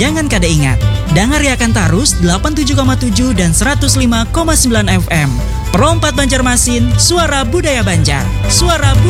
Jangan kada ingat, dangariakan tarus 87,7 dan 105,9 FM. Perompat Banjarmasin, suara budaya Banjar. Suara budaya.